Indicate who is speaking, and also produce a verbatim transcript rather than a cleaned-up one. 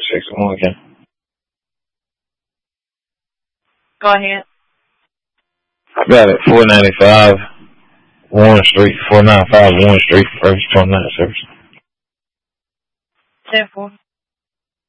Speaker 1: six one again.
Speaker 2: Go ahead.
Speaker 1: I got it. four ninety-five Warren Street, four ninety-five Warren Street, first twenty-nine service.
Speaker 2: ten four.